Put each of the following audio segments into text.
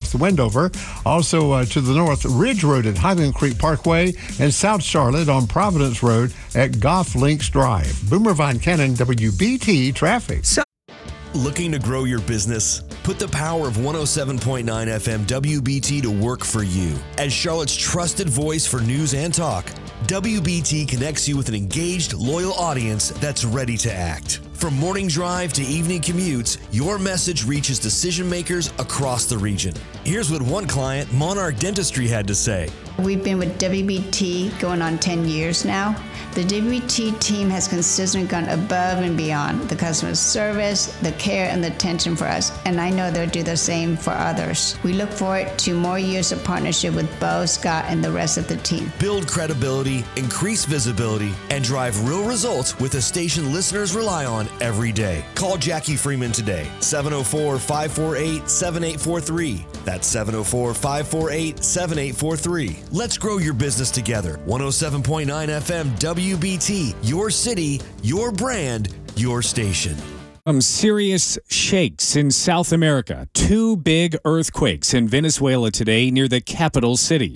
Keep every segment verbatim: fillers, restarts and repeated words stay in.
North Wendover. Also uh, to the north, Ridge Road at Highland Creek Parkway, and South Charlotte on Providence Road at Golf Links Drive. Boomer Von Cannon, W B T Traffic. So- Looking to grow your business? Put the power of one oh seven point nine F M W B T to work for you. As Charlotte's trusted voice for news and talk, W B T connects you with an engaged, loyal audience that's ready to act. From morning drive to evening commutes, your message reaches decision makers across the region. Here's what one client, Monarch Dentistry, had to say. We've been with W B T going on ten years now. The W B T team has consistently gone above and beyond the customer service, the care, and the attention for us, and I know they'll do the same for others. We look forward to more years of partnership with Bo, Scott, and the rest of the team. Build credibility, increase visibility, and drive real results with a station listeners rely on every day. Call Jackie Freeman today, seven oh four, five four eight, seven eight four three. That's seven oh four, five four eight, seven eight four three. Let's grow your business together. one oh seven point nine F M W B T, your city, your brand, your station. Some serious shakes in South America. Two big earthquakes in Venezuela today near the capital city.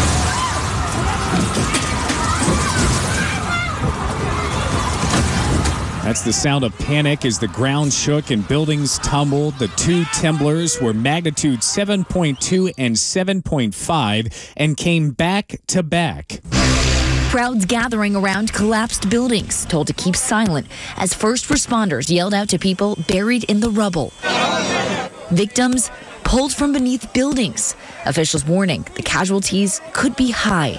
That's the sound of panic as the ground shook and buildings tumbled. The two tremblers were magnitude seven point two and seven point five and came back to back. Crowds gathering around collapsed buildings, told to keep silent as first responders yelled out to people buried in the rubble. Victims pulled from beneath buildings. Officials warning the casualties could be high.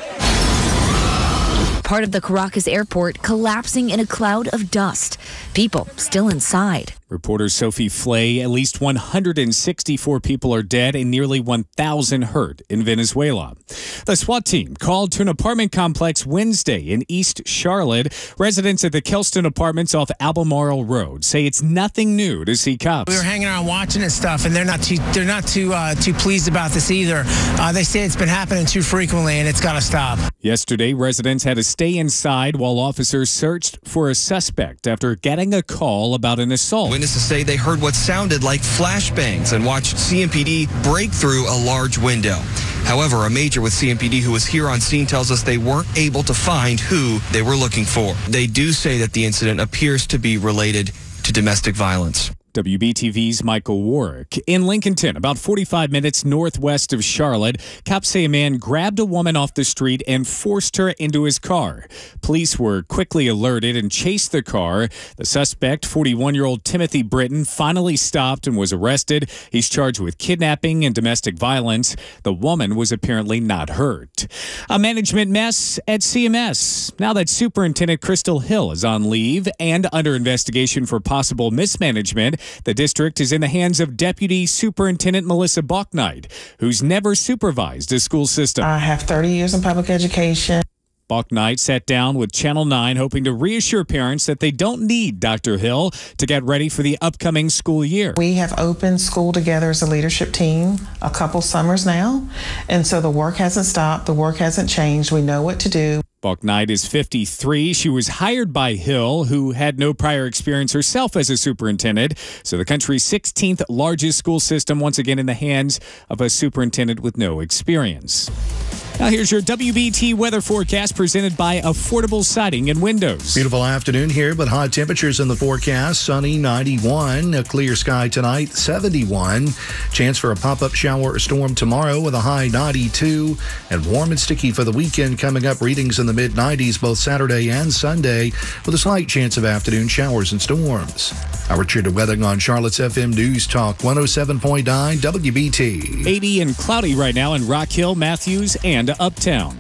Part of the Caracas airport collapsing in a cloud of dust. People still inside. Reporter Sophie Flay, at least one hundred sixty-four people are dead and nearly one thousand hurt in Venezuela. The SWAT team called to an apartment complex Wednesday in East Charlotte. Residents at the Kelston Apartments off Albemarle Road say it's nothing new to see cops. We were hanging around watching and stuff, and they're not too they're not too uh, too pleased about this either. Uh, they say it's been happening too frequently, and it's got to stop. Yesterday, residents had to stay inside while officers searched for a suspect after getting a call about an assault. Witnesses say they heard what sounded like flashbangs and watched C M P D break through a large window. However, a major with C M P D who was here on scene tells us they weren't able to find who they were looking for. They do say that the incident appears to be related to domestic violence. W B T V's Michael Warwick. In Lincolnton, about forty-five minutes northwest of Charlotte, cops say a man grabbed a woman off the street and forced her into his car. Police were quickly alerted and chased the car. The suspect, forty-one-year-old Timothy Britton, finally stopped and was arrested. He's charged with kidnapping and domestic violence. The woman was apparently not hurt. A management mess at C M S. Now that Superintendent Crystal Hill is on leave and under investigation for possible mismanagement, the district is in the hands of Deputy Superintendent Melissa Bachknight, who's never supervised a school system. I have thirty years in public education. Bachknight sat down with Channel nine, hoping to reassure parents that they don't need Doctor Hill to get ready for the upcoming school year. We have opened school together as a leadership team a couple summers now, and so the work hasn't stopped. The work hasn't changed. We know what to do. Bachknight is fifty-three. She was hired by Hill, who had no prior experience herself as a superintendent. So the country's sixteenth largest school system once again in the hands of a superintendent with no experience. Now here's your W B T weather forecast presented by Affordable Siding and Windows. Beautiful afternoon here, but hot temperatures in the forecast. Sunny, ninety-one. A clear sky tonight, seventy-one. Chance for a pop-up shower or storm tomorrow with a high ninety-two. And warm and sticky for the weekend coming up. Readings in the mid nineties both Saturday and Sunday with a slight chance of afternoon showers and storms. Our Richard Weathering on Charlotte's F M News Talk one oh seven point nine W B T. eighty and cloudy right now in Rock Hill, Matthews, and Uptown.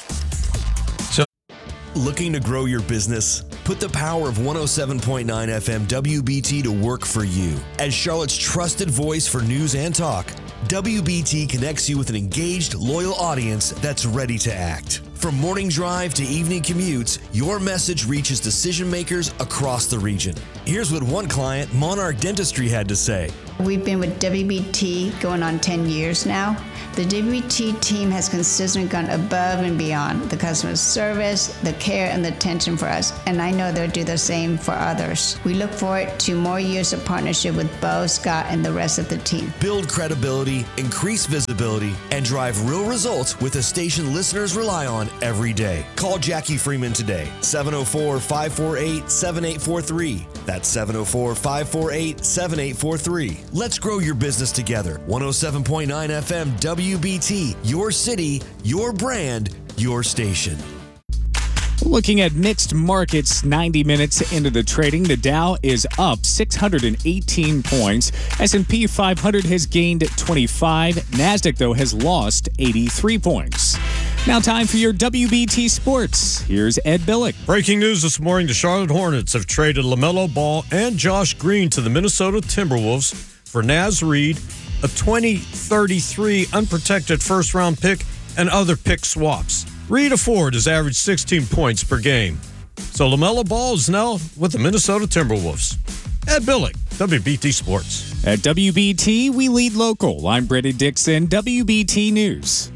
So, looking to grow your business? Put the power of one oh seven point nine F M W B T to work for you. As Charlotte's trusted voice for news and talk, W B T connects you with an engaged, loyal audience that's ready to act. From morning drive to evening commutes, your message reaches decision makers across the region. Here's what one client, Monarch Dentistry, had to say. We've been with W B T going on ten years now. The W B T team has consistently gone above and beyond the customer service, the care, and the attention for us, and I know they'll do the same for others. We look forward to more years of partnership with Bo, Scott, and the rest of the team. Build credibility, increase visibility, and drive real results with a station listeners rely on every day. Call Jackie Freeman today, seven oh four, five four eight, seven eight four three. That's seven oh four, five four eight, seven eight four three. Let's grow your business together. one oh seven point nine F M W B T, your city, your brand, your station. Looking at mixed markets ninety minutes into the trading, the Dow is up six hundred eighteen points. S and P five hundred has gained twenty-five. NASDAQ, though, has lost eighty-three points. Now time for your W B T Sports. Here's Ed Billick. Breaking news this morning, the Charlotte Hornets have traded LaMelo Ball and Josh Green to the Minnesota Timberwolves for Naz Reid, a twenty thirty-three unprotected first-round pick, and other pick swaps. Reid Ford has averaged sixteen points per game. So LaMelo Ball is now with the Minnesota Timberwolves. Ed Billick, W B T Sports. At W B T, we lead local. I'm Brady Dixon, W B T News.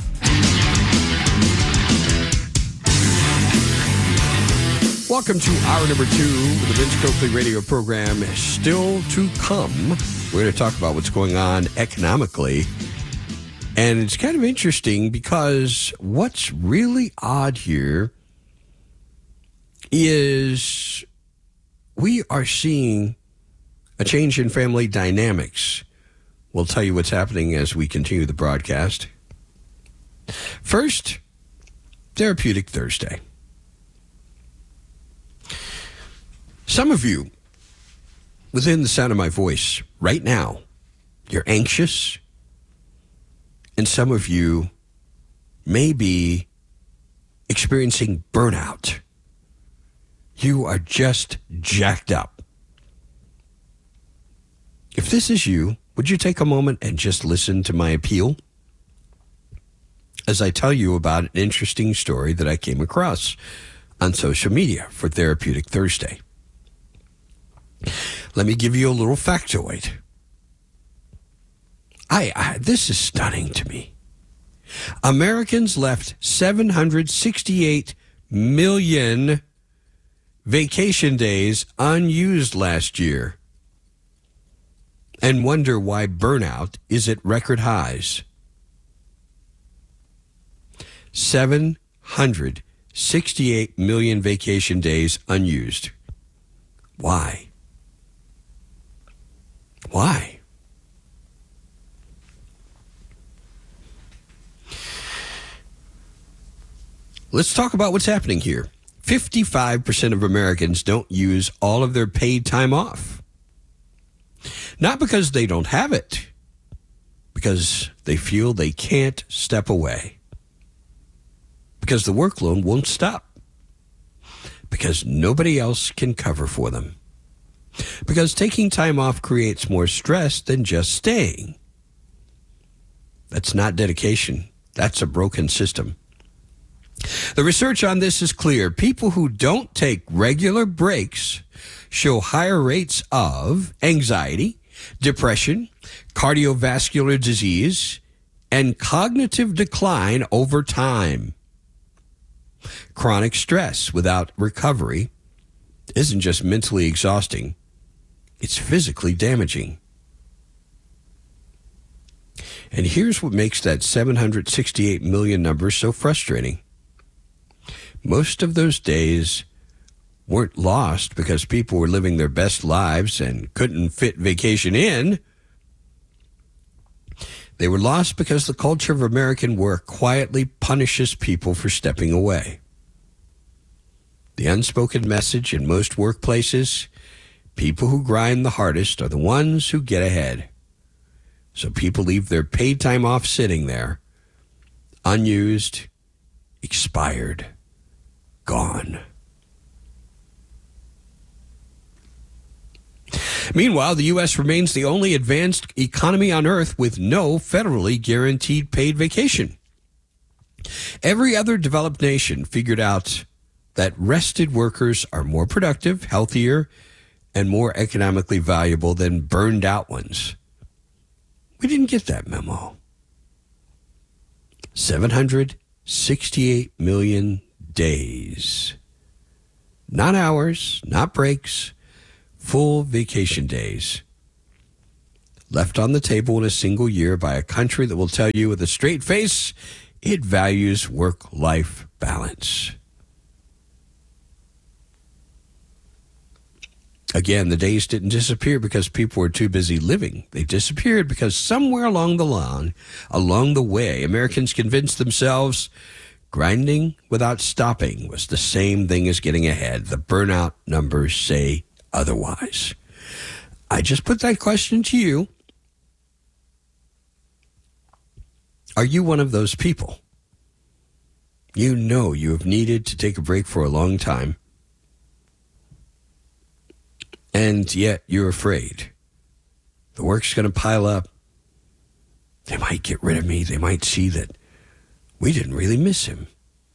Welcome to hour number two of the Vince Coakley radio program. Still to come, we're going to talk about what's going on economically. And it's kind of interesting because what's really odd here is we are seeing a change in family dynamics. We'll tell you what's happening as we continue the broadcast. First, Therapeutic Thursday. Some of you, within the sound of my voice right now, you're anxious, and some of you may be experiencing burnout. You are just jacked up. If this is you, would you take a moment and just listen to my appeal as I tell you about an interesting story that I came across on social media for Therapeutic Thursday. Let me give you a little factoid. I, I this is stunning to me. Americans left seven hundred sixty-eight million vacation days unused last year and wonder why burnout is at record highs. seven hundred sixty-eight million vacation days unused. Why? Why? Let's talk about what's happening here. fifty-five percent of Americans don't use all of their paid time off. Not because they don't have it, because they feel they can't step away. Because the workload won't stop. Because nobody else can cover for them. Because taking time off creates more stress than just staying. That's not dedication. That's a broken system. The research on this is clear. People who don't take regular breaks show higher rates of anxiety, depression, cardiovascular disease, and cognitive decline over time. Chronic stress without recovery isn't just mentally exhausting, it's physically damaging. And here's what makes that seven hundred sixty-eight million number so frustrating. Most of those days weren't lost because people were living their best lives and couldn't fit vacation in. They were lost because the culture of American work quietly punishes people for stepping away. The unspoken message in most workplaces, people who grind the hardest are the ones who get ahead. So people leave their paid time off sitting there, unused, expired, gone. Meanwhile, the U S remains the only advanced economy on earth with no federally guaranteed paid vacation. Every other developed nation figured out that rested workers are more productive, healthier, and more economically valuable than burned out ones. We didn't get that memo. seven hundred sixty-eight million days. Not hours, not breaks, full vacation days. Left on the table in a single year by a country that will tell you with a straight face it values work-life balance. Again, the days didn't disappear because people were too busy living. They disappeared because somewhere along the line, along the way, Americans convinced themselves grinding without stopping was the same thing as getting ahead. The burnout numbers say otherwise. I just put that question to you. Are you one of those people? You know you have needed to take a break for a long time, and yet you're afraid. The work's going to pile up. They might get rid of me. They might see that we didn't really miss him.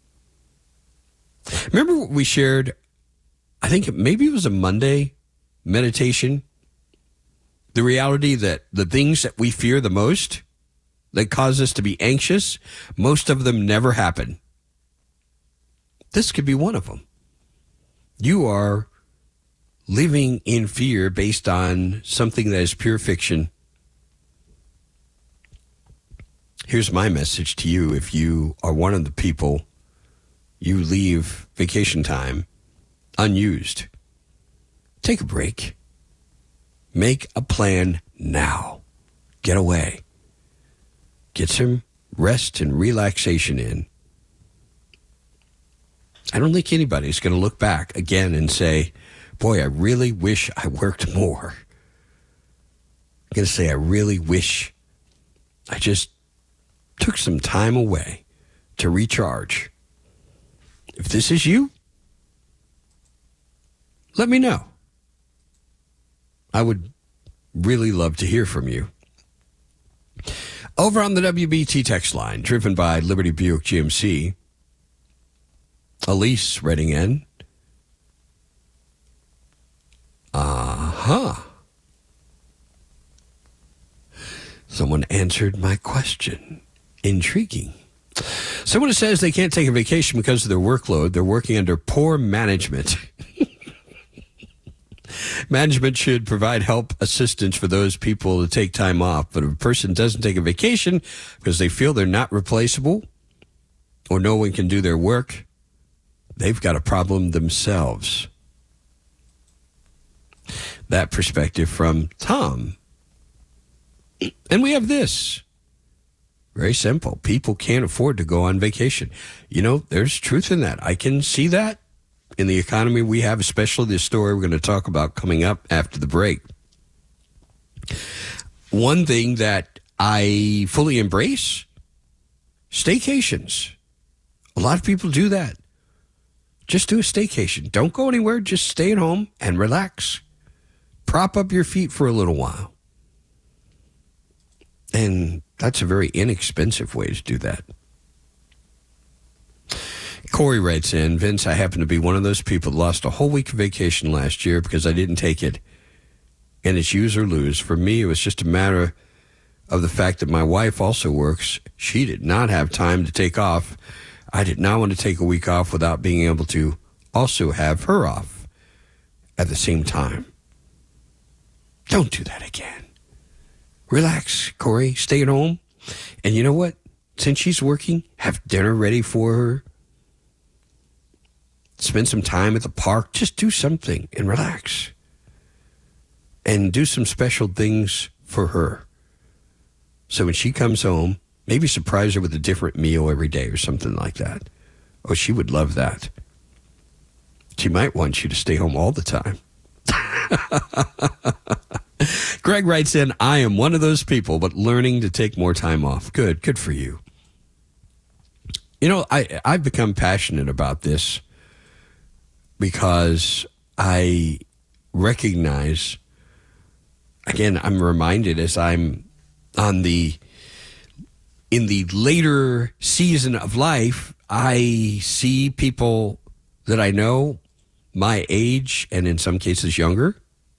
Remember what we shared? I think maybe it was a Monday meditation. The reality that the things that we fear the most, that cause us to be anxious, most of them never happen. This could be one of them. You are living in fear based on something that is pure fiction. Here's my message to you. If you are one of the people, you leave vacation time unused, take a break. Make a plan now. Get away. Get some rest and relaxation in. I don't think anybody's going to look back again and say, boy, I really wish I worked more. I'm going to say, I really wish I just took some time away to recharge. If this is you, let me know. I would really love to hear from you. Over on the W B T text line, driven by Liberty Buick G M C, Elise writing in. Uh-huh. Someone answered my question. Intriguing. Someone says they can't take a vacation because of their workload. They're working under poor management. Management should provide help, assistance for those people to take time off. But if a person doesn't take a vacation because they feel they're not replaceable or no one can do their work, they've got a problem themselves. That perspective from Tom. And we have this. Very simple. People can't afford to go on vacation. You know, there's truth in that. I can see that in the economy we have, especially the story we're going to talk about coming up after the break. One thing that I fully embrace, staycations. A lot of people do that. Just do a staycation. Don't go anywhere. Just stay at home and relax. Prop up your feet for a little while. And that's a very inexpensive way to do that. Corey writes in, Vince, I happen to be one of those people that lost a whole week of vacation last year because I didn't take it. And it's use or lose. For me, it was just a matter of the fact that my wife also works. She did not have time to take off. I did not want to take a week off without being able to also have her off at the same time. Don't do that again. Relax, Corey. Stay at home. And you know what? Since she's working, have dinner ready for her. Spend some time at the park. Just do something and relax. And do some special things for her. So when she comes home, maybe surprise her with a different meal every day or something like that. Oh, she would love that. She might want you to stay home all the time. Greg writes in, I am one of those people, but learning to take more time off. Good. Good for you. You know, I, I've become passionate about this because I recognize, again, I'm reminded as I'm on the, in the later season of life, I see people that I know my age and in some cases younger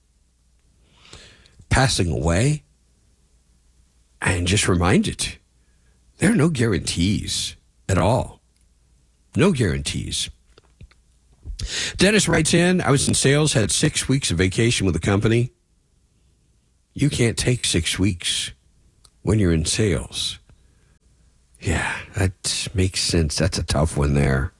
passing away. And just remind it, there are no guarantees at all. No guarantees. Dennis writes in, I was in sales, had six weeks of vacation with the company. You can't take six weeks when you're in sales. Yeah, that makes sense. That's a tough one there.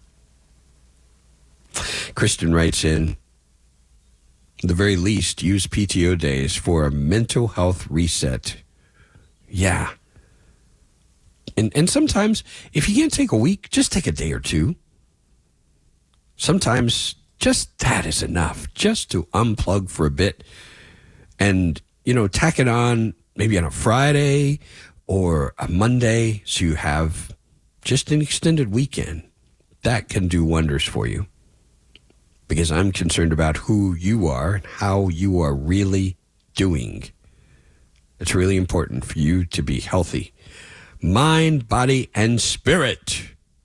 Kristen writes in, at the very least, use P T O days for a mental health reset. Yeah. And and sometimes, if you can't take a week, just take a day or two. Sometimes just that is enough, just to unplug for a bit and, you know, tack it on maybe on a Friday or a Monday so you have just an extended weekend. That can do wonders for you, because I'm concerned about who you are and how you are really doing. It's really important for you to be healthy. Mind, body, and spirit.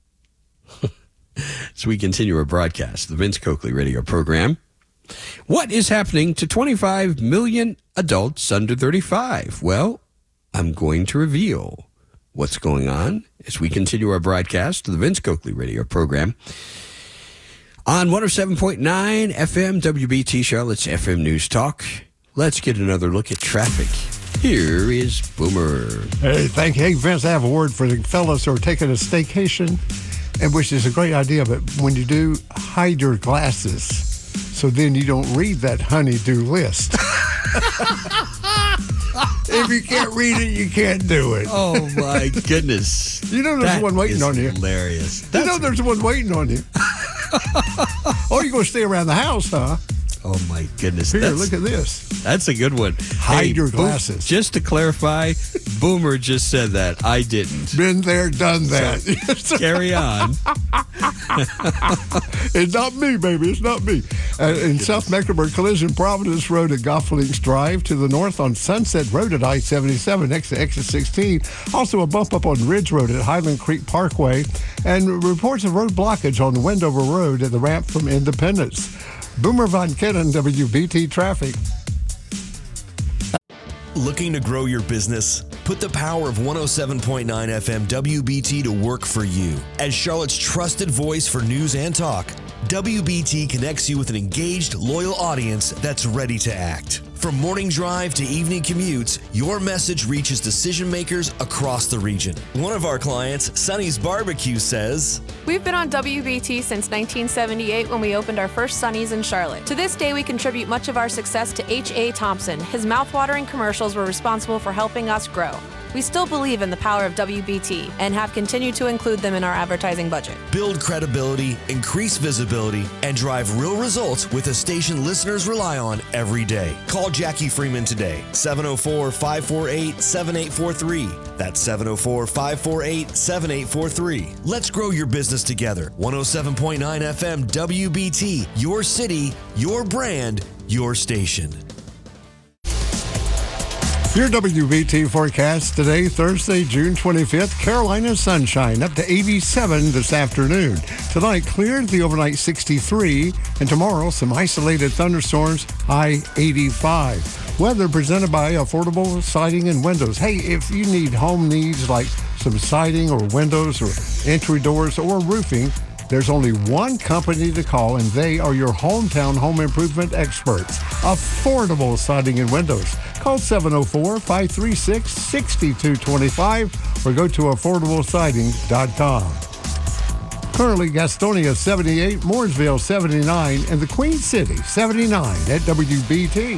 As we continue our broadcast, the Vince Coakley radio program. What is happening to twenty-five million adults under thirty-five? Well, I'm going to reveal what's going on as we continue our broadcast of the Vince Coakley radio program on one oh seven point nine F M W B T Charlotte's F M News Talk. Let's get another look at traffic. Here is Boomer. Hey, thank you. Hey, Vince, I have a word for the fellas who are taking a staycation, and which is a great idea, but when you do, hide your glasses so then you don't read that honey-do list. If you can't read it, you can't do it. Oh, my goodness. You know there's That one waiting is on you. Hilarious. You That's know there's one waiting on you. Oh, you're going to stay around the house, huh? Oh, my goodness. Here, That's- look at this. That's a good one. Hide your Boom- glasses. just to clarify, Boomer just said that. I didn't. Been there, done that. So, carry on. It's not me, baby. It's not me. Uh, in South Mecklenburg, collision Providence Road at Golf Links Drive. To the north on Sunset Road at I seventy-seven next to exit sixteen. Also a bump up on Ridge Road at Highland Creek Parkway. And reports of road blockage on Wendover Road at the ramp from Independence. Boomer Von Kennen, W B T Traffic. Looking to grow your business? Put the power of one oh seven point nine F M W B T to work for you. As Charlotte's trusted voice for news and talk, W B T connects you with an engaged, loyal audience that's ready to act. From morning drive to evening commutes, your message reaches decision makers across the region. One of our clients, Sonny's Barbecue, says, We've been on W B T since nineteen seventy-eight when we opened our first Sonny's in Charlotte. To this day, we contribute much of our success to H A. Thompson. His mouthwatering commercials were responsible for helping us grow. We still believe in the power of W B T and have continued to include them in our advertising budget. Build credibility, increase visibility, and drive real results with a station listeners rely on every day. Call Jackie Freeman today, seven oh four, five four eight, seven eight four three. That's seven oh four, five four eight, seven eight four three. Let's grow your business together. one oh seven point nine F M W B T, your city, your brand, your station. Your W B T forecast today, Thursday, June twenty-fifth. Carolina sunshine up to eighty-seven this afternoon. Tonight, clear, the overnight sixty-three. And tomorrow, some isolated thunderstorms, high eighty-five. Weather presented by Affordable Siding and Windows. Hey, if you need home needs like some siding or windows or entry doors or roofing, there's only one company to call, and they are your hometown home improvement experts. Affordable Siding and Windows. Call seven oh four, five three six, six two two five or go to affordable siding dot com. Currently, Gastonia seventy-eight, Mooresville seventy-nine, and the Queen City seventy-nine at W B T.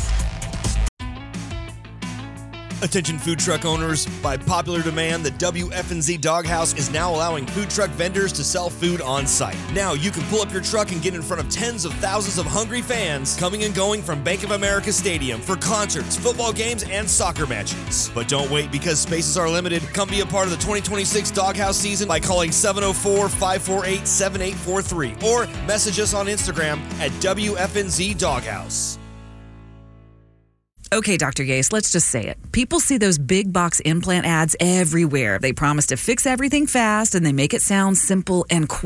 Attention food truck owners, by popular demand, the W F N Z Doghouse is now allowing food truck vendors to sell food on site. Now you can pull up your truck and get in front of tens of thousands of hungry fans coming and going from Bank of America Stadium for concerts, football games, and soccer matches. But don't wait, because spaces are limited. Come be a part of the twenty twenty-six Doghouse season by calling seven oh four, five four eight, seven eight four three or message us on Instagram at W F N Z Doghouse. Okay, Doctor Gase, let's just say it. People see those big box implant ads everywhere. They promise to fix everything fast and they make it sound simple and quick.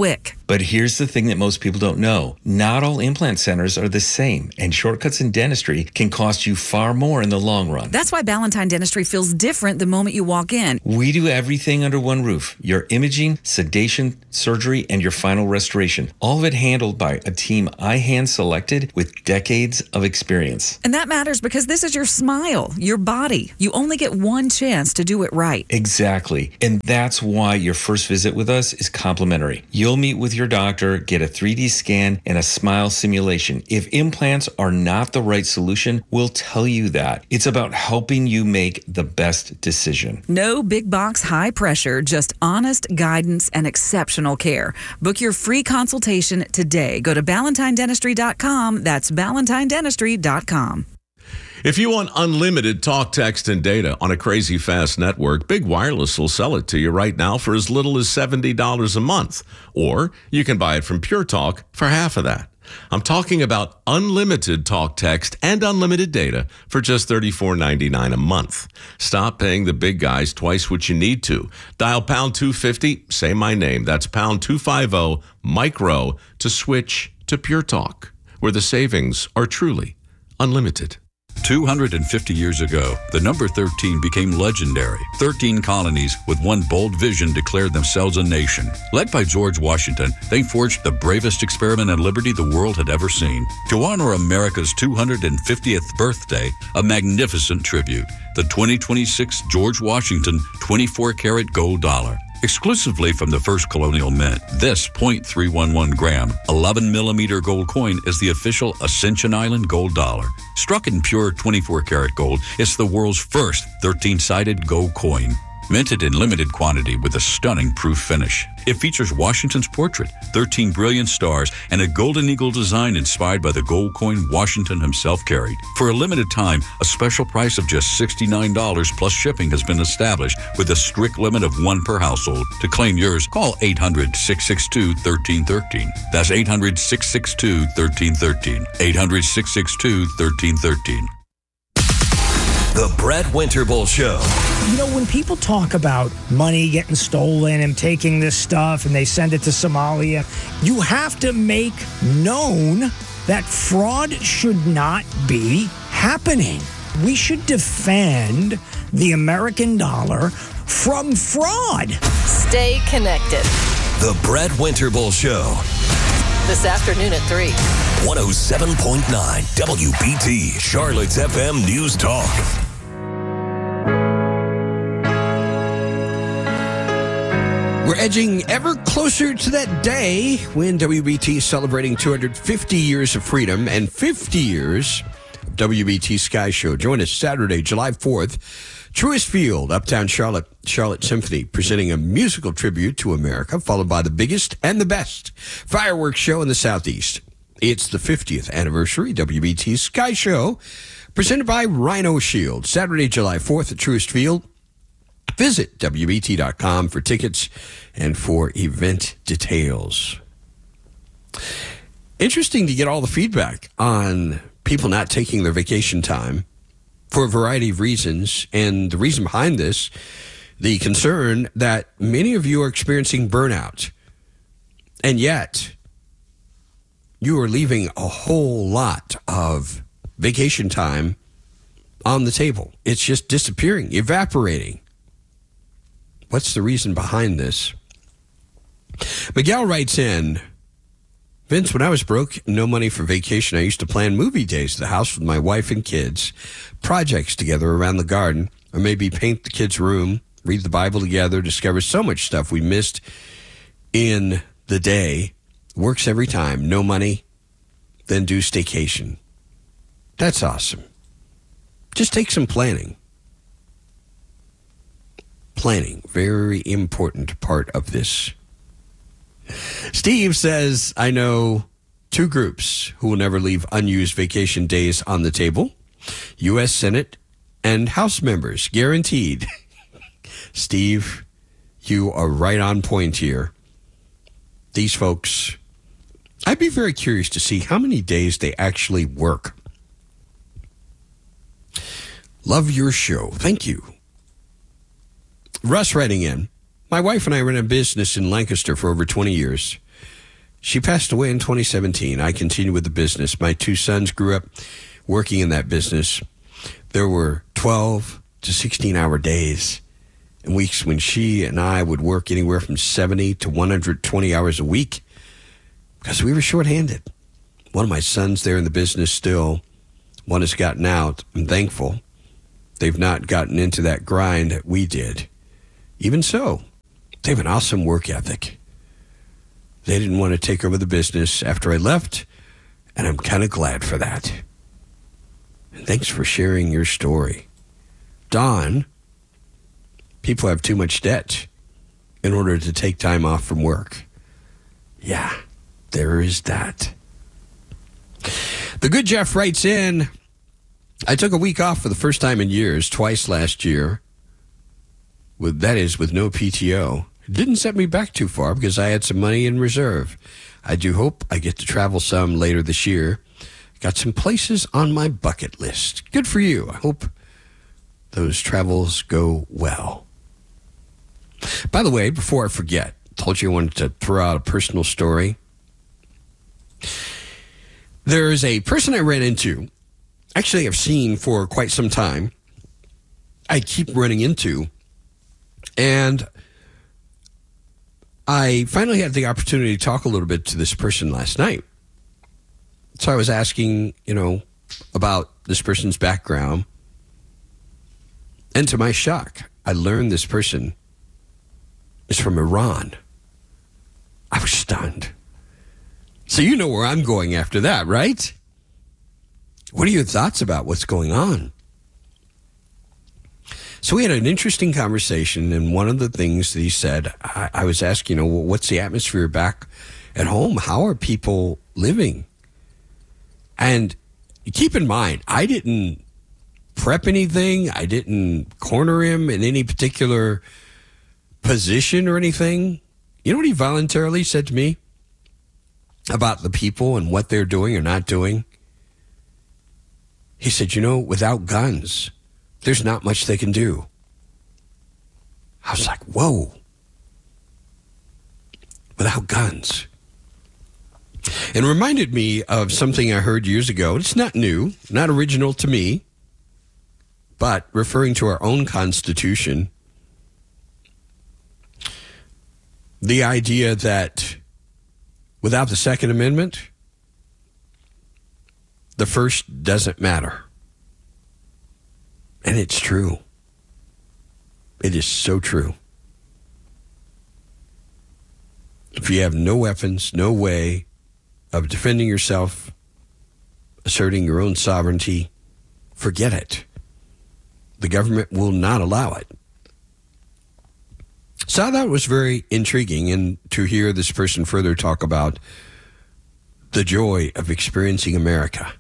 But here's the thing that most people don't know. Not all implant centers are the same, and shortcuts in dentistry can cost you far more in the long run. That's why Ballantine Dentistry feels different the moment you walk in. We do everything under one roof. Your imaging, sedation, surgery, and your final restoration. All of it handled by a team I hand-selected with decades of experience. And that matters because this is your smile, your body. You only get one chance to do it right. Exactly. And that's why your first visit with us is complimentary. You'll meet with your doctor, get a three D scan, and a smile simulation. If implants are not the right solution, we'll tell you that. It's about helping you make the best decision. No big box high pressure, just honest guidance and exceptional care. Book your free consultation today. Go to ballantine dentistry dot com. That's ballantine dentistry dot com. If you want unlimited talk, text, and data on a crazy fast network, Big Wireless will sell it to you right now for as little as seventy dollars a month. Or you can buy it from Pure Talk for half of that. I'm talking about unlimited talk, text, and unlimited data for just thirty-four ninety-nine a month. Stop paying the big guys twice what you need to. Dial pound two fifty, say my name. That's pound two fifty, micro, to switch to Pure Talk, where the savings are truly unlimited. two hundred fifty years ago, the number thirteen became legendary. thirteen colonies with one bold vision declared themselves a nation. Led by George Washington, they forged the bravest experiment in liberty the world had ever seen. To honor America's two hundred fiftieth birthday, a magnificent tribute, the twenty twenty-six George Washington twenty-four karat gold dollar. Exclusively from the first colonial mint, this point three one one gram, eleven millimeter gold coin is the official Ascension Island gold dollar. Struck in pure twenty-four karat gold, it's the world's first thirteen-sided gold coin. Minted in limited quantity with a stunning proof finish. It features Washington's portrait, thirteen brilliant stars, and a golden eagle design inspired by the gold coin Washington himself carried. For a limited time, a special price of just sixty-nine dollars plus shipping has been established with a strict limit of one per household. To claim yours, call eight hundred, six six two, one three one three. That's eight hundred, six six two, one three one three. eight hundred, six six two, one three one three. The Brett Winterble Show. You know, when people talk about money getting stolen and taking this stuff and they send it to Somalia, you have to make known that fraud should not be happening. We should defend the American dollar from fraud. Stay connected. The Brett Winterble Show. This afternoon at three. one oh seven point nine W B T, Charlotte's F M News Talk. We're edging ever closer to that day when W B T is celebrating two hundred fifty years of freedom and fifty years of W B T Sky Show. Join us Saturday, July fourth, Truist Field, Uptown Charlotte, Charlotte Symphony, presenting a musical tribute to America, followed by the biggest and the best fireworks show in the Southeast. It's the fiftieth anniversary W B T Sky Show, presented by Rhino Shield, Saturday, July fourth at Truist Field. Visit W B T dot com for tickets and for event details. Interesting to get all the feedback on people not taking their vacation time for a variety of reasons. And the reason behind this, the concern that many of you are experiencing burnout. And yet, you are leaving a whole lot of vacation time on the table. It's just disappearing, evaporating. What's the reason behind this? Miguel writes in, Vince, when I was broke, no money for vacation, I used to plan movie days at the house with my wife and kids, projects together around the garden, or maybe paint the kids' room, read the Bible together, discover so much stuff we missed in the day. Works every time. No money, then do staycation. That's awesome. Just take some planning. Planning, very important part of this. Steve says, I know two groups who will never leave unused vacation days on the table. U S Senate and House members, guaranteed. Steve, you are right on point here. These folks, I'd be very curious to see how many days they actually work. Love your show. Thank you. Russ writing in, my wife and I ran a business in Lancaster for over twenty years. She passed away in twenty seventeen. I continued with the business. My two sons grew up working in that business. There were twelve to sixteen hour days and weeks when she and I would work anywhere from seventy to one hundred twenty hours a week because we were shorthanded. One of my sons there in the business still, one has gotten out. I'm thankful. They've not gotten into that grind that we did. Even so, they have an awesome work ethic. They didn't want to take over the business after I left, and I'm kind of glad for that. And thanks for sharing your story. Don, people have too much debt in order to take time off from work. Yeah, there is that. The good Jeff writes in, I took a week off for the first time in years, twice last year. With, that is, with no P T O. It didn't set me back too far because I had some money in reserve. I do hope I get to travel some later this year. Got some places on my bucket list. Good for you. I hope those travels go well. By the way, before I forget, I told you I wanted to throw out a personal story. There is a person I ran into, actually I've seen for quite some time, I keep running into, and I finally had the opportunity to talk a little bit to this person last night. So I was asking, you know, about this person's background. And to my shock, I learned this person is from Iran. I was stunned. So you know where I'm going after that, right? What are your thoughts about what's going on? So we had an interesting conversation, and one of the things that he said, I, I was asking, you know, well, what's the atmosphere back at home? How are people living? And keep in mind, I didn't prep anything. I didn't corner him in any particular position or anything. You know what he voluntarily said to me about the people and what they're doing or not doing? He said, you know, without guns, there's not much they can do. I was like, whoa. Without guns. And reminded me of something I heard years ago. It's not new, not original to me, but referring to our own Constitution, the idea that without the Second Amendment, the first doesn't matter. And it's true. It is so true. If you have no weapons, no way of defending yourself, asserting your own sovereignty, forget it. The government will not allow it. So I thought it was very intriguing, and to hear this person further talk about the joy of experiencing America.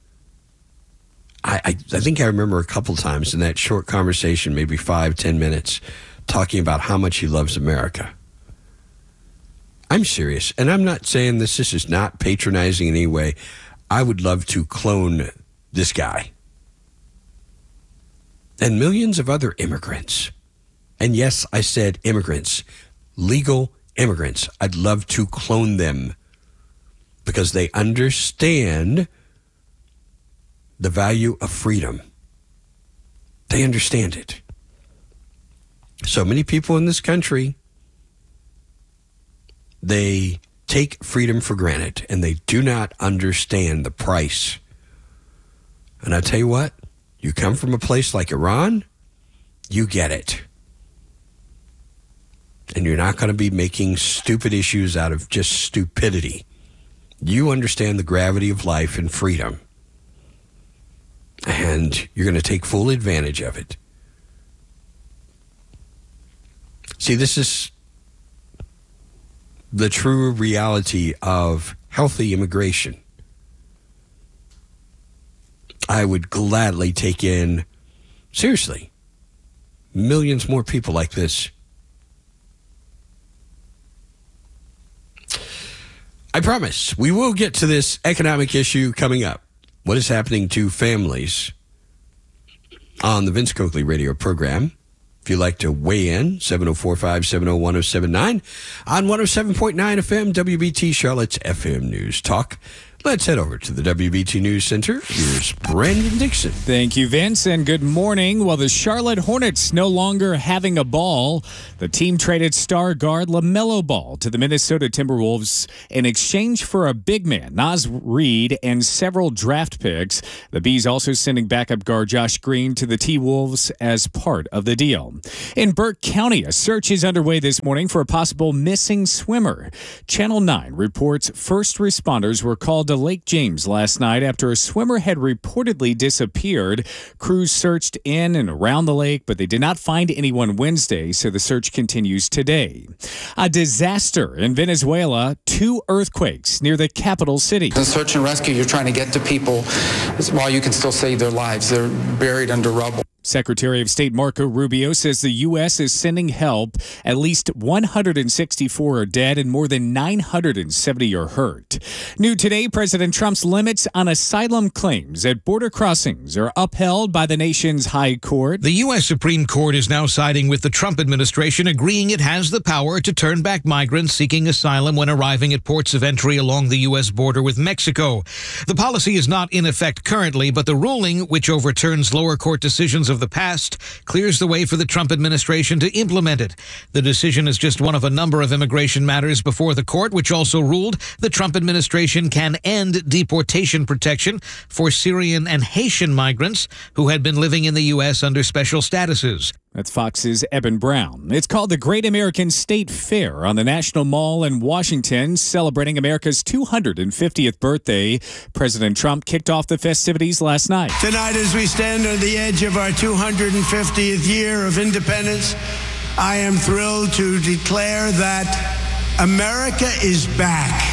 I, I, I think I remember a couple times in that short conversation, maybe five, ten minutes, talking about how much he loves America. I'm serious, and I'm not saying this. This is not patronizing in any way. I would love to clone this guy. And millions of other immigrants. And yes, I said immigrants, legal immigrants. I'd love to clone them because they understand the value of freedom. They understand it. So many people in this country, they take freedom for granted and they do not understand the price. And I tell you what, you come from a place like Iran, you get it. And you're not going to be making stupid issues out of just stupidity. You understand the gravity of life and freedom. And you're going to take full advantage of it. See, this is the true reality of healthy immigration. I would gladly take in, seriously, millions more people like this. I promise we will get to this economic issue coming up. What is happening to families on the Vince Coakley radio program? If If you'd like to weigh in, seven oh four, five seven oh, one oh seven nine on one oh seven point nine F M, W B T Charlotte's F M News Talk. Let's head over to the W B T News Center. Here's Brandon Dixon. Thank you, Vince, and good morning. Well, the Charlotte Hornets no longer having a ball. The team traded star guard LaMelo Ball to the Minnesota Timberwolves in exchange for a big man, Naz Reid, and several draft picks. The Bees also sending backup guard Josh Green to the T-Wolves as part of the deal. In Burke County, a search is underway this morning for a possible missing swimmer. Channel nine reports first responders were called to Lake James last night after a swimmer had reportedly disappeared. Crews searched in and around the lake, but they did not find anyone Wednesday, so the search continues today. A disaster in Venezuela, two earthquakes near the capital city. In search and rescue, you're trying to get to people while you can still save their lives. They're buried under rubble. Secretary of State Marco Rubio says the U S is sending help. At least one hundred sixty-four are dead and more than nine hundred seventy are hurt. New today, President Trump's limits on asylum claims at border crossings are upheld by the nation's high court. The U S Supreme Court is now siding with the Trump administration, agreeing it has the power to turn back migrants seeking asylum when arriving at ports of entry along the U S border with Mexico. The policy is not in effect currently, but the ruling, which overturns lower court decisions of the past, clears the way for the Trump administration to implement it. The decision is just one of a number of immigration matters before the court, which also ruled the Trump administration can end deportation protection for Syrian and Haitian migrants who had been living in the U S under special statuses. That's Fox's Eben Brown. It's called the Great American State Fair on the National Mall in Washington, celebrating America's two hundred fiftieth birthday. President Trump kicked off the festivities last night. Tonight, as we stand on the edge of our two hundred fiftieth year of independence, I am thrilled to declare that America is back.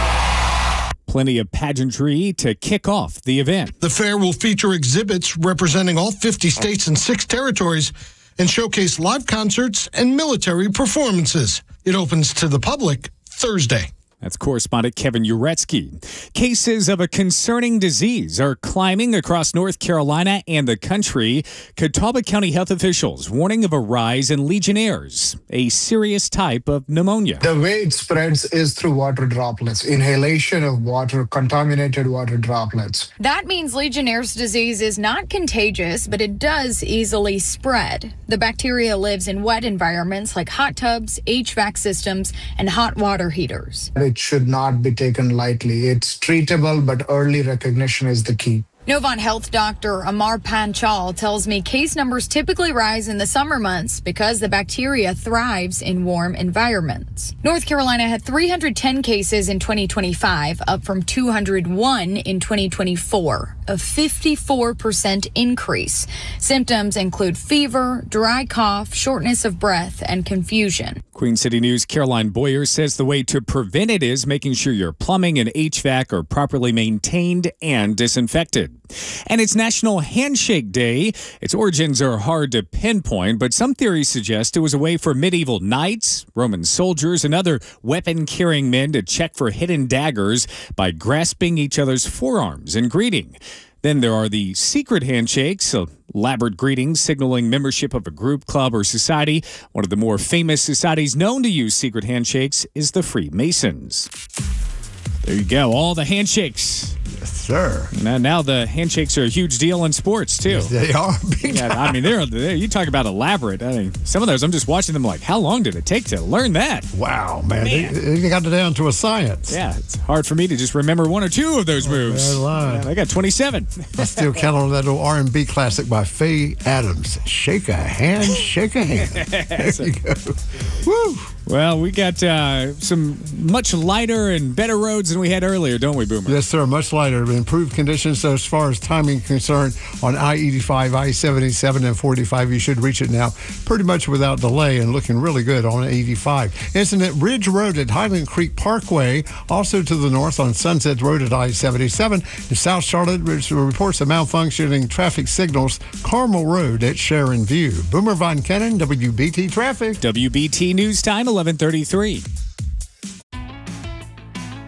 Plenty of pageantry to kick off the event. The fair will feature exhibits representing all fifty states and six territories and showcase live concerts and military performances. It opens to the public Thursday. That's correspondent Kevin Uretsky. Cases of a concerning disease are climbing across North Carolina and the country. Catawba County health officials warning of a rise in Legionnaires, a serious type of pneumonia. The way it spreads is through water droplets, inhalation of water, contaminated water droplets. That means Legionnaire's disease is not contagious, but it does easily spread. The bacteria lives in wet environments like hot tubs, H V A C systems, and hot water heaters. It should not be taken lightly. It's treatable, but early recognition is the key. Novant Health doctor Amar Panchal tells me case numbers typically rise in the summer months because the bacteria thrives in warm environments. North Carolina had three hundred ten cases in twenty twenty-five, up from two hundred one in twenty twenty-four, a fifty-four percent increase. Symptoms include fever, dry cough, shortness of breath, and confusion. Queen City News' Caroline Boyer says the way to prevent it is making sure your plumbing and H V A C are properly maintained and disinfected. And it's National Handshake Day. Its origins are hard to pinpoint, but some theories suggest it was a way for medieval knights, Roman soldiers, and other weapon-carrying men to check for hidden daggers by grasping each other's forearms in greeting. Then there are the secret handshakes, elaborate greetings signaling membership of a group, club, or society. One of the more famous societies known to use secret handshakes is the Freemasons. There you go, all the handshakes. Yes, sir. Now, now the handshakes are a huge deal in sports, too. Yes, they are. Big yeah, I mean, they're, they're, you talk about elaborate. I mean, some of those, I'm just watching them like, how long did it take to learn that? Wow, man. man. They, they got it down to a science. Yeah, it's hard for me to just remember one or two of those moves. Oh, I got twenty-seven. I still count on that old R and B classic by Faye Adams. Shake a hand, shake a hand. There you go. Woo! Well, we got uh, some much lighter and better roads than we had earlier, don't we, Boomer? Yes, sir. Much lighter. Improved conditions. So as far as timing concerned on I eighty-five, I seventy-seven, and forty-five, you should reach it now pretty much without delay and looking really good on eighty-five. Incident Ridge Road at Highland Creek Parkway. Also to the north on Sunset Road at I seventy-seven. In South Charlotte, reports of malfunctioning traffic signals. Carmel Road at Sharon View. Boomer Von Kennan, W B T Traffic. W B T News Time, eleven thirty-three.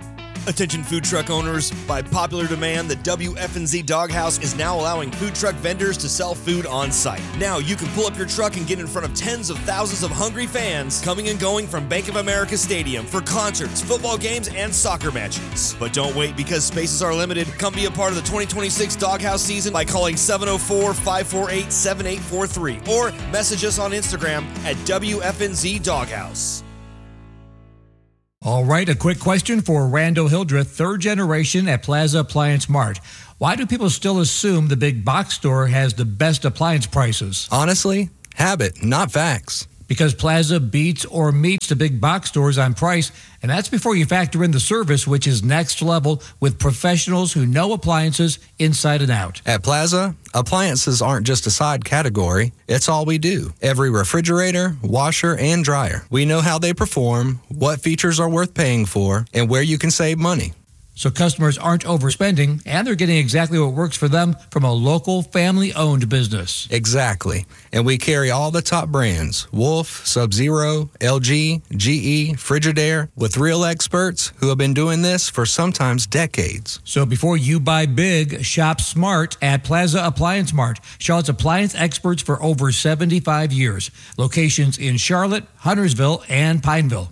Attention food truck owners, by popular demand, the W F N Z Doghouse is now allowing food truck vendors to sell food on site. Now you can pull up your truck and get in front of tens of thousands of hungry fans coming and going from Bank of America Stadium for concerts, football games, and soccer matches. But don't wait, because spaces are limited. Come be a part of the twenty twenty-six Doghouse season by calling seven oh four, five four eight, seven eight four three or message us on Instagram at W F N Z Doghouse. All right, a quick question for Randall Hildreth, third generation at Plaza Appliance Mart. Why do people still assume the big box store has the best appliance prices? Honestly, habit, not facts. Because Plaza beats or meets the big box stores on price, and that's before you factor in the service, which is next level with professionals who know appliances inside and out. At Plaza, appliances aren't just a side category. It's all we do. Every refrigerator, washer, and dryer. We know how they perform, what features are worth paying for, and where you can save money. So customers aren't overspending, and they're getting exactly what works for them from a local family-owned business. Exactly. And we carry all the top brands, Wolf, Sub-Zero, L G, G E, Frigidaire, with real experts who have been doing this for sometimes decades. So before you buy big, shop smart at Plaza Appliance Mart. Charlotte's appliance experts for over seventy-five years. Locations in Charlotte, Huntersville, and Pineville.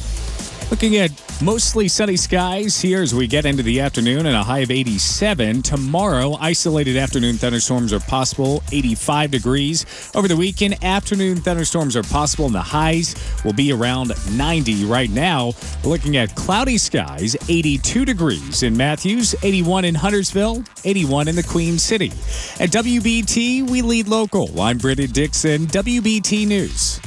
Looking at mostly sunny skies here as we get into the afternoon and a high of eighty-seven. Tomorrow, isolated afternoon thunderstorms are possible, eighty-five degrees. Over the weekend, afternoon thunderstorms are possible and the highs will be around ninety. Right now, we're looking at cloudy skies, eighty-two degrees in Matthews, eighty-one in Huntersville, eighty-one in the Queen City. At W B T, we lead local. I'm Brendan Dixon, W B T News.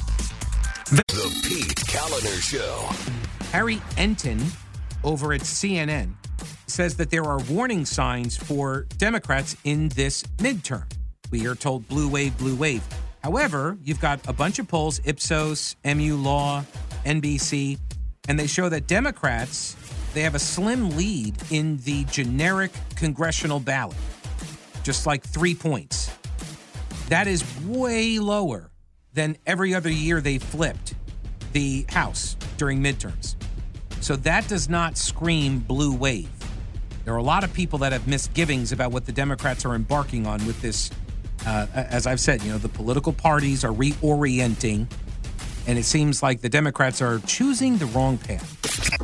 The Pete Kaliner Show. Harry Enton over at C N N says that there are warning signs for Democrats in this midterm. We are told blue wave, blue wave. However, you've got a bunch of polls, Ipsos, M U Law, N B C, and they show that Democrats, they have a slim lead in the generic congressional ballot, just like three points. That is way lower than every other year they flipped the House during midterms. So that does not scream blue wave. There are a lot of people that have misgivings about what the Democrats are embarking on with this. Uh, as I've said, you know, the political parties are reorienting, and it seems like the Democrats are choosing the wrong path.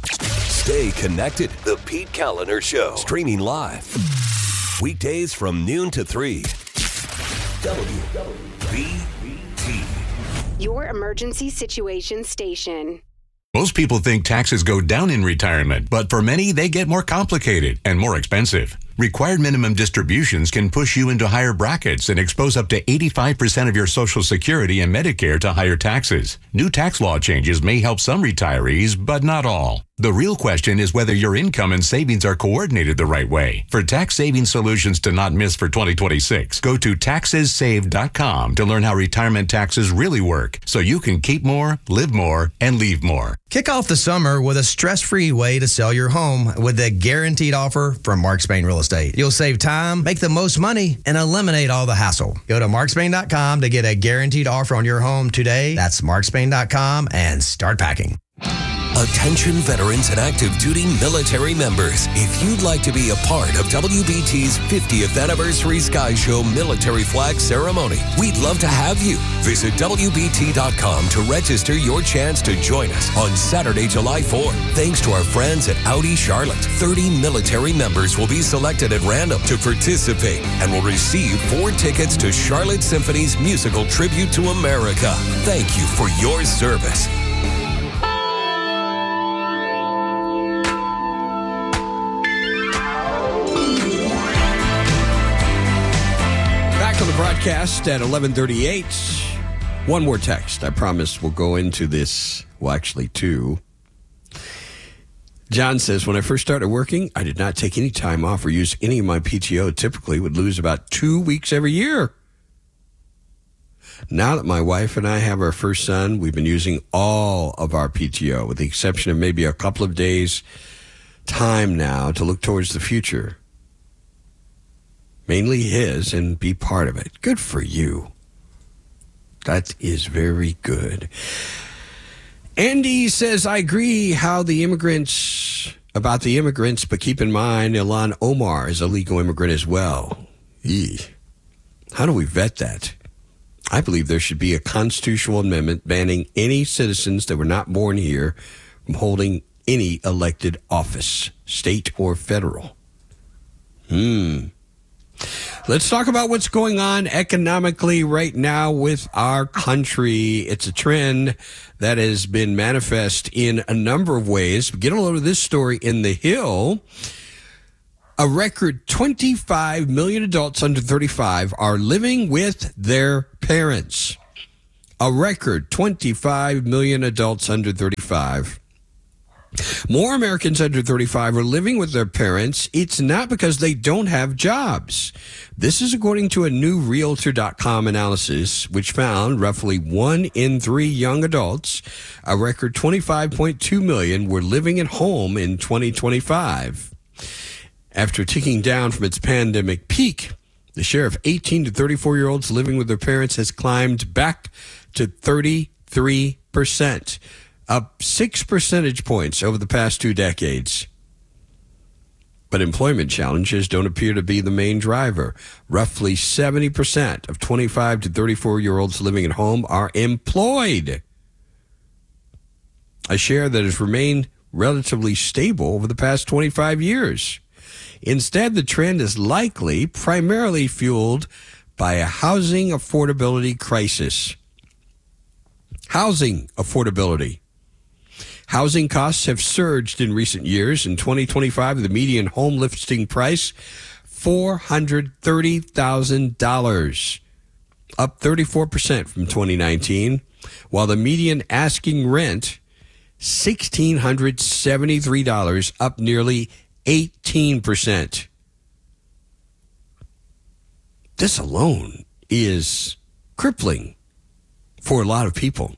Stay connected. The Pete Kaliner Show. Streaming live. Weekdays from noon to three. W B T. Your emergency situation station. Most people think taxes go down in retirement, but for many, they get more complicated and more expensive. Required minimum distributions can push you into higher brackets and expose up to eighty-five percent of your Social Security and Medicare to higher taxes. New tax law changes may help some retirees, but not all. The real question is whether your income and savings are coordinated the right way. For tax saving solutions to not miss for twenty twenty-six, go to taxes saved dot com to learn how retirement taxes really work, so you can keep more, live more, and leave more. Kick off the summer with a stress-free way to sell your home with a guaranteed offer from Mark Spain Real Estate. You'll save time, make the most money, and eliminate all the hassle. Go to mark spain dot com to get a guaranteed offer on your home today. That's mark spain dot com and start packing. Attention veterans and active duty military members. If you'd like to be a part of W B T's fiftieth Anniversary Sky Show Military Flag Ceremony, we'd love to have you. Visit W B T dot com to register your chance to join us on Saturday, July fourth. Thanks to our friends at Audi Charlotte, thirty military members will be selected at random to participate and will receive four tickets to Charlotte Symphony's musical tribute to America. Thank you for your service. On the broadcast at eleven thirty-eight. One more text. I promise we'll go into this. Well, actually, two. John says, when I first started working, I did not take any time off or use any of my P T O. Typically would lose about two weeks every year. Now that my wife and I have our first son, we've been using all of our P T O, with the exception of maybe a couple of days time now to look towards the future. Mainly his, and be part of it. Good for you. That is very good. Andy says, I agree how the immigrants about the immigrants, but keep in mind Ilhan Omar is a legal immigrant as well. Eee. How do we vet that? I believe there should be a constitutional amendment banning any citizens that were not born here from holding any elected office, state or federal. Hmm. Let's talk about what's going on economically right now with our country. It's a trend that has been manifest in a number of ways. Get a load of this story in The Hill. A record twenty-five million adults under thirty-five are living with their parents. A record twenty-five million adults under thirty-five. More Americans under thirty-five are living with their parents. It's not because they don't have jobs. This is according to a new Realtor dot com analysis, which found roughly one in three young adults, a record twenty-five point two million, were living at home in twenty twenty-five. After ticking down from its pandemic peak, the share of eighteen to thirty-four-year-olds living with their parents has climbed back to thirty-three percent. Up six percentage points over the past two decades. But employment challenges don't appear to be the main driver. Roughly seventy percent of twenty-five to thirty-four-year-olds living at home are employed. A share that has remained relatively stable over the past twenty-five years. Instead, the trend is likely primarily fueled by a housing affordability crisis. Housing affordability. Housing costs have surged in recent years. In twenty twenty-five, the median home listing price, four hundred thirty thousand dollars, up thirty-four percent from twenty nineteen, while the median asking rent, one thousand six hundred seventy-three dollars, up nearly eighteen percent. This alone is crippling for a lot of people.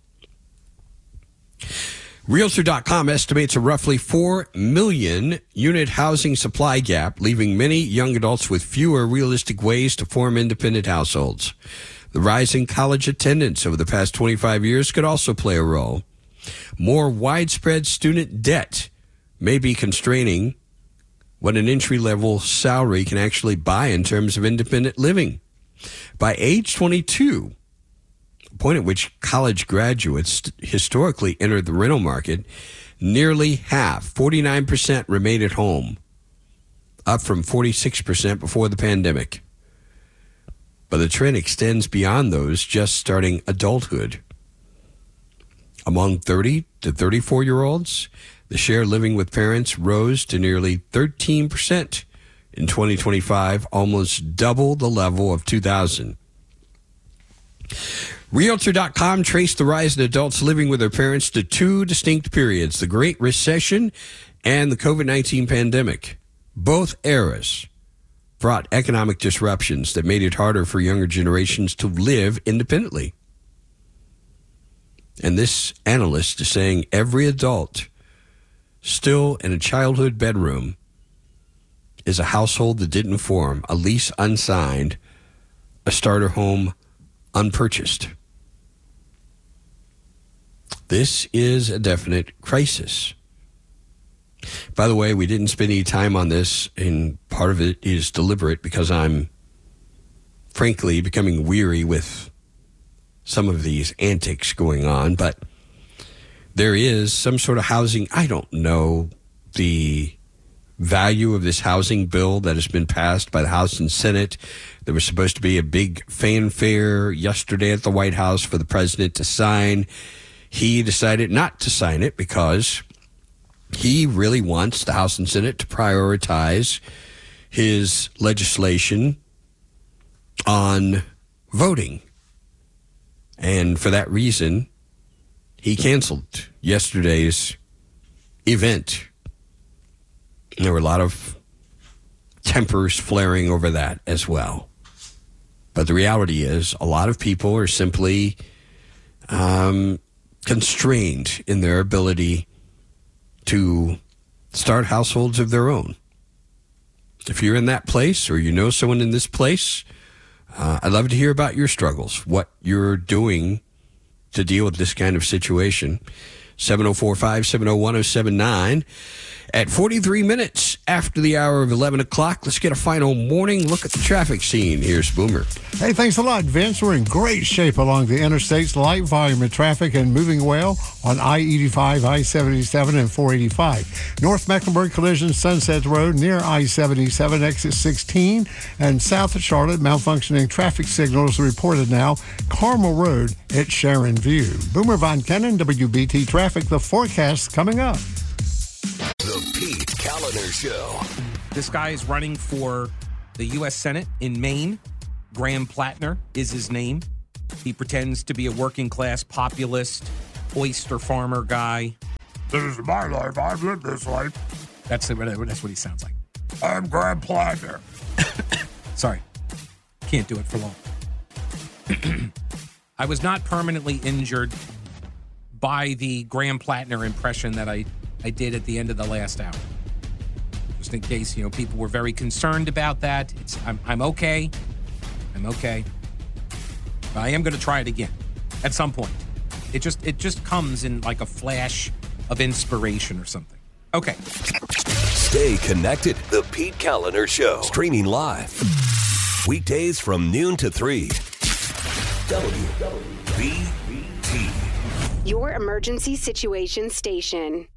Realtor dot com estimates a roughly four million unit housing supply gap, leaving many young adults with fewer realistic ways to form independent households. The rising college attendance over the past twenty-five years could also play a role. More widespread student debt may be constraining what an entry-level salary can actually buy in terms of independent living. By age twenty-two, point at which college graduates historically entered the rental market, nearly half, forty-nine percent, remained at home, up from forty-six percent before the pandemic. But the trend extends beyond those just starting adulthood. Among thirty to thirty-four-year-olds, the share living with parents rose to nearly thirteen percent in twenty twenty-five, almost double the level of two thousand. Realtor dot com traced the rise in adults living with their parents to two distinct periods, the Great Recession and the COVID nineteen pandemic. Both eras brought economic disruptions that made it harder for younger generations to live independently. And this analyst is saying every adult still in a childhood bedroom is a household that didn't form, a lease unsigned, a starter home unpurchased. This is a definite crisis. By the way, we didn't spend any time on this, and part of it is deliberate because I'm frankly becoming weary with some of these antics going on, but there is some sort of housing. I don't know the value of this housing bill that has been passed by the House and Senate. There was supposed to be a big fanfare yesterday at the White House for the president to sign. He decided not to sign it because he really wants the House and Senate to prioritize his legislation on voting. And for that reason, he canceled yesterday's event. There were a lot of tempers flaring over that as well. But the reality is a lot of people are simply um, constrained in their ability to start households of their own. If you're in that place or you know someone in this place, uh, I'd love to hear about your struggles, what you're doing to deal with this kind of situation. seven oh four, five seven oh, one oh seven nine. At forty-three minutes after the hour of eleven o'clock, let's get a final morning look at the traffic scene. Here's Boomer. Hey, thanks a lot, Vince. We're in great shape along the interstates. Light volume of traffic and moving well on I eighty-five, I seventy-seven, and four eighty-five. North Mecklenburg collision, Sunset Road near I seventy-seven, exit sixteen. And south of Charlotte, malfunctioning traffic signals reported now. Carmel Road at Sharon View. Boomer Von Kennen, W B T Traffic. The forecast coming up. The Pete Kaliner Show. This guy is running for the U S Senate in Maine. Graham Plattner is his name. He pretends to be a working class populist, oyster farmer guy. This is my life. I've lived this life. That's, the, that's what he sounds like. I'm Graham Plattner. Sorry. Can't do it for long. I was not permanently injured by the Graham Plattner impression that I I did at the end of the last hour. Just in case, you know, people were very concerned about that. It's I'm I'm okay. I'm okay. But I am going to try it again at some point. It just it just comes in like a flash of inspiration or something. Okay. Stay connected. The Pete Kaliner Show. Streaming live. Weekdays from noon to three. W B T. Your emergency situation station.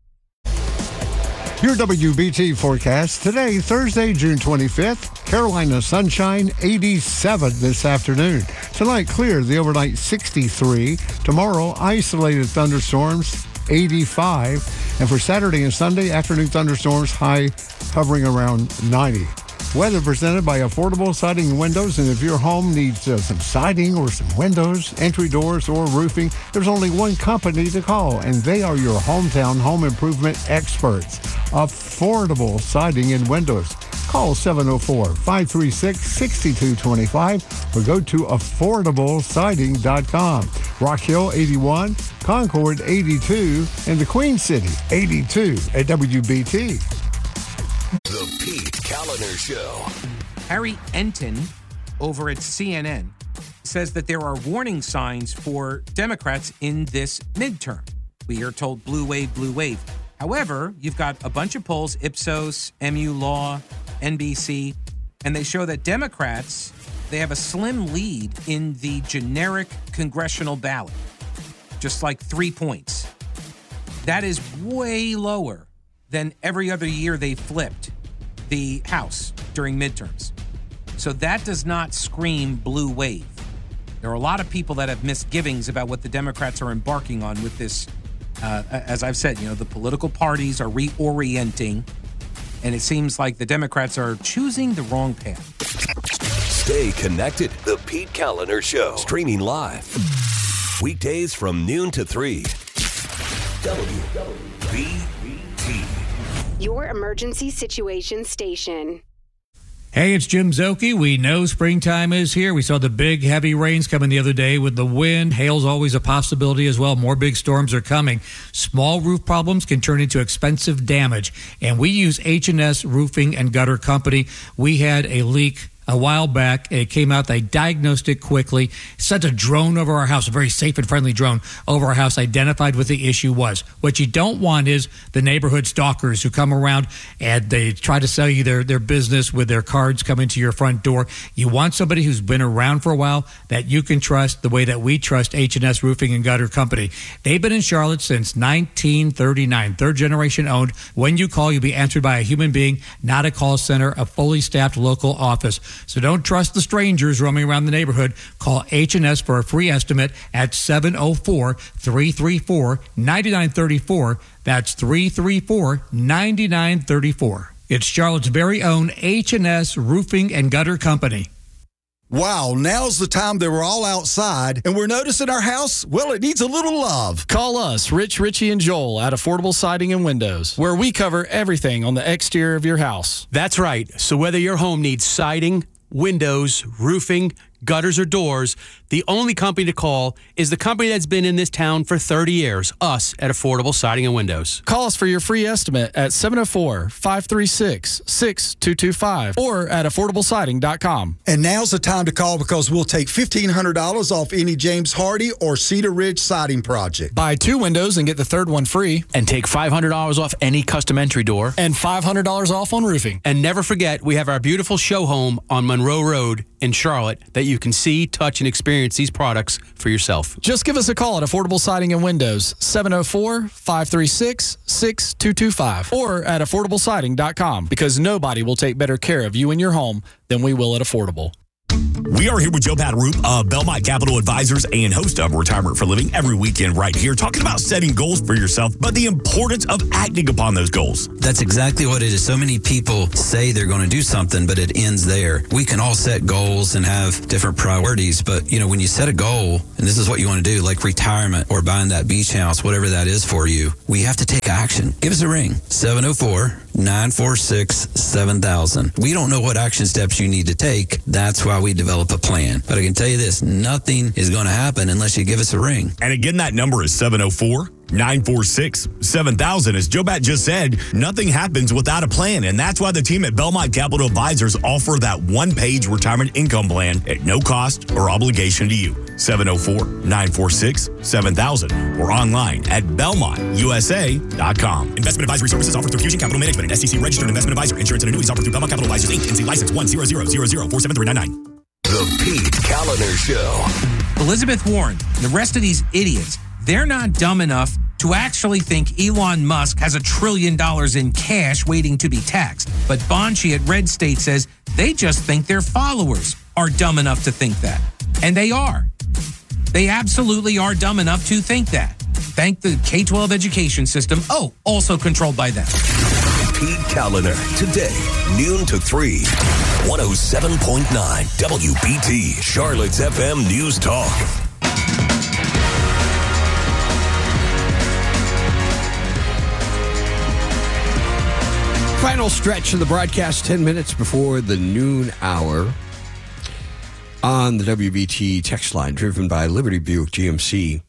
Your W B T forecast today, Thursday, June twenty-fifth. Carolina sunshine, eighty-seven this afternoon. Tonight, clear, the overnight sixty-three. Tomorrow, isolated thunderstorms, eighty-five. And for Saturday and Sunday, afternoon thunderstorms, high hovering around ninety. Weather presented by Affordable Siding and Windows. And if your home needs uh, some siding or some windows, entry doors, or roofing, there's only one company to call, and they are your hometown home improvement experts. Affordable Siding and Windows. Call seven oh four, five three six, six two two five or go to affordable siding dot com. Rock Hill, eighty-one, Concord, eighty-two, and the Queen City, eighty-two at W B T. The Pete Kaliner Show. Harry Enton over at C N N says that there are warning signs for Democrats in this midterm. We are told blue wave, blue wave. However, you've got a bunch of polls, Ipsos, M U Law, N B C, and they show that Democrats, they have a slim lead in the generic congressional ballot, just like three points. That is way lower than every other year they flipped the House during midterms. So that does not scream blue wave. There are a lot of people that have misgivings about what the Democrats are embarking on with this. Uh, as I've said, you know, the political parties are reorienting, and it seems like the Democrats are choosing the wrong path. Stay connected. The Pete Kaliner Show. Streaming live. Weekdays from noon to three. W B T. Your emergency situation station. Hey, it's Jim Zoki. We know springtime is here. We saw the big, heavy rains coming the other day with the wind. Hail's always a possibility as well. More big storms are coming. Small roof problems can turn into expensive damage. And we use H and S Roofing and Gutter Company. We had a leak a while back. It came out. They diagnosed it quickly, sent a drone over our house, a very safe and friendly drone over our house, identified what the issue was. What you don't want is the neighborhood stalkers who come around and they try to sell you their, their business with their cards coming to your front door. You want somebody who's been around for a while that you can trust the way that we trust H and S Roofing and Gutter Company. They've been in Charlotte since nineteen thirty-nine, third generation owned. When you call, you'll be answered by a human being, not a call center, a fully staffed local office. So don't trust the strangers roaming around the neighborhood. Call H and S for a free estimate at seven oh four, three three four, nine nine three four. That's three three four, nine nine three four. It's Charlotte's very own H and S Roofing and Gutter Company. Wow, now's the time that we're all outside and we're noticing our house, well, it needs a little love. Call us, Rich, Richie, and Joel at Affordable Siding and Windows, where we cover everything on the exterior of your house. That's right. So whether your home needs siding, windows, roofing, gutters or doors, the only company to call is the company that's been in this town for thirty years, us at Affordable Siding and Windows. Call us for your free estimate at seven oh four, five three six, six two two five or at affordable siding dot com. And now's the time to call because we'll take fifteen hundred dollars off any James Hardy or Cedar Ridge siding project. Buy two windows and get the third one free. And take five hundred dollars off any custom entry door. And five hundred dollars off on roofing. And never forget, we have our beautiful show home on Monroe Road in Charlotte that you can see, touch, and experience these products for yourself. Just give us a call at Affordable Siding and Windows, seven oh four, five three six, six two two five or at affordable siding dot com because nobody will take better care of you and your home than we will at Affordable. We are here with Joe Pat-Roop of Belmont Capital Advisors and host of Retirement for Living every weekend right here, talking about setting goals for yourself, but the importance of acting upon those goals. That's exactly what it is. So many people say they're going to do something, but it ends there. We can all set goals and have different priorities, but you know, when you set a goal, and this is what you want to do, like retirement or buying that beach house, whatever that is for you, we have to take action. Give us a ring, seven oh four, nine four six, seven thousand. We don't know what action steps you need to take. That's why we develop a plan. But I can tell you this, nothing is going to happen unless you give us a ring. And again, that number is seven oh four, nine four six, seven thousand. As Joe Bat just said, nothing happens without a plan. And that's why the team at Belmont Capital Advisors offer that one-page retirement income plan at no cost or obligation to you. seven oh four, nine four six, seven thousand or online at belmont u s a dot com. Investment advisory services offered through Fusion Capital Management, an S E C registered investment advisor. Insurance and annuities offered through Belmont Capital Advisors, Incorporated. N C license one zero zero zero zero four seven three nine nine. The Pete Kaliner Show. Elizabeth Warren and the rest of these idiots, they're not dumb enough to actually think Elon Musk has a trillion dollars in cash waiting to be taxed. But Bonchi at Red State says they just think their followers are dumb enough to think that. And they are. They absolutely are dumb enough to think that. Thank the K twelve education system. Oh, also controlled by them. Pete Kaliner, today, noon to three, one oh seven point nine W B T, Charlotte's F M News Talk. Final stretch of the broadcast, ten minutes before the noon hour on the W B T text line, driven by Liberty Buick G M C.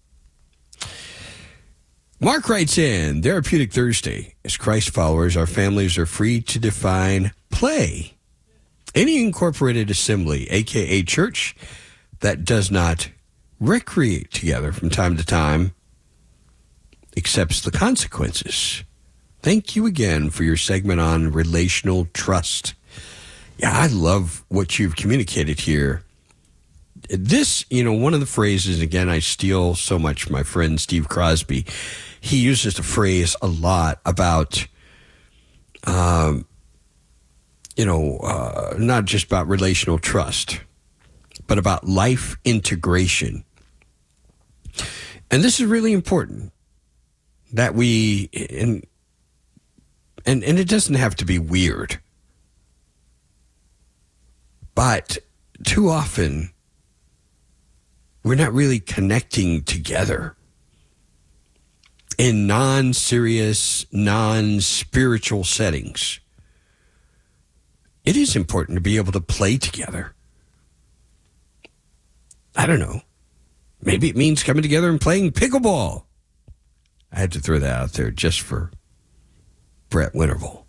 Mark writes in, Therapeutic Thursday. As Christ followers, our families are free to define play. Any incorporated assembly, a k a church, that does not recreate together from time to time accepts the consequences. Thank you again for your segment on relational trust. Yeah, I love what you've communicated here. This, you know, one of the phrases, again, I steal so much from my friend Steve Crosby. He uses the phrase a lot about, um, you know, uh, not just about relational trust, but about life integration. And this is really important that we, and, and, and it doesn't have to be weird, but too often we're not really connecting together in non-serious, non-spiritual settings. It is important to be able to play together. I don't know. Maybe it means coming together and playing pickleball. I had to throw that out there just for Brett Winterval.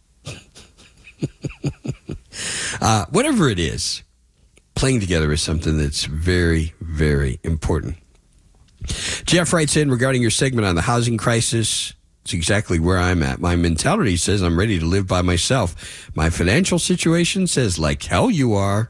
uh, whatever it is, playing together is something that's very, very important. Jeff writes in regarding your segment on the housing crisis. It's exactly where I'm at. My mentality says I'm ready to live by myself. My financial situation says, like hell you are.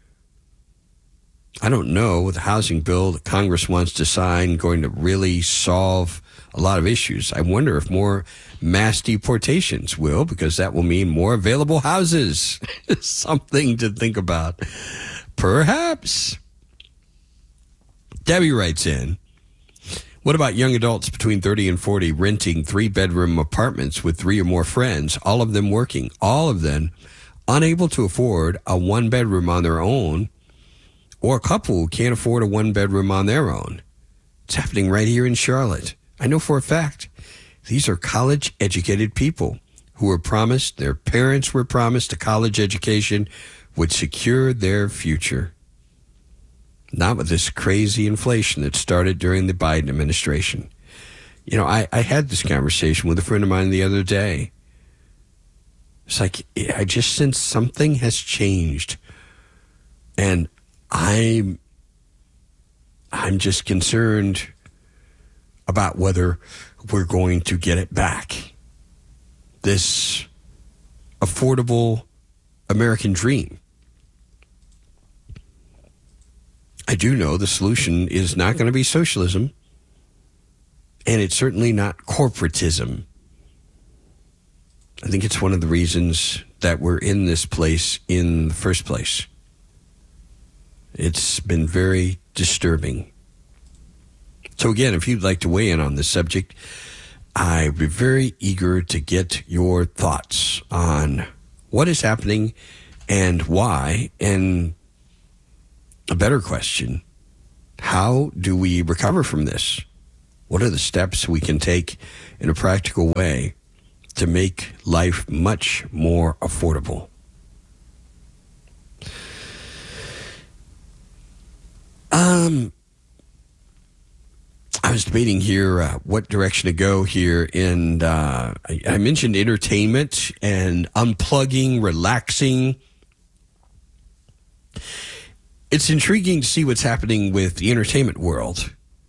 I don't know what the housing bill that Congress wants to sign going to really solve a lot of issues. I wonder if more mass deportations will, because that will mean more available houses. Something to think about. Perhaps. Debbie writes in, what about young adults between thirty and forty renting three-bedroom apartments with three or more friends, all of them working, all of them unable to afford a one-bedroom on their own, or a couple who can't afford a one-bedroom on their own? It's happening right here in Charlotte. I know for a fact. These are college-educated people who were promised, their parents were promised a college education would secure their future. Not with this crazy inflation that started during the Biden administration. You know, I, I had this conversation with a friend of mine the other day. It's like, I just sense something has changed. And I'm, I'm just concerned about whether we're going to get it back. This affordable American dream. I do know the solution is not going to be socialism, and it's certainly not corporatism. I think it's one of the reasons that we're in this place in the first place. It's been very disturbing. So again, if you'd like to weigh in on this subject, I'd be very eager to get your thoughts on what is happening and why. And a better question, how do we recover from this? What are the steps we can take in a practical way to make life much more affordable? Um, I was debating here uh, what direction to go here, and uh, I, I mentioned entertainment and unplugging, relaxing. It's intriguing to see what's happening with the entertainment world.